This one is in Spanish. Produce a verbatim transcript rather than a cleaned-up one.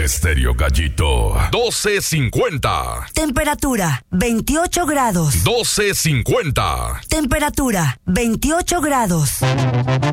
Estéreo Gallito. doce cincuenta. Temperatura veintiocho grados. doce cincuenta. Temperatura veintiocho grados.